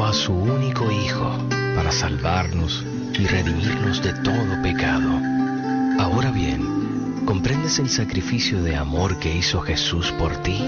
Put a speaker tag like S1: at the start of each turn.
S1: a su único Hijo para salvarnos y redimirnos de todo pecado. Ahora bien, ¿comprendes el sacrificio de amor que hizo Jesús por ti?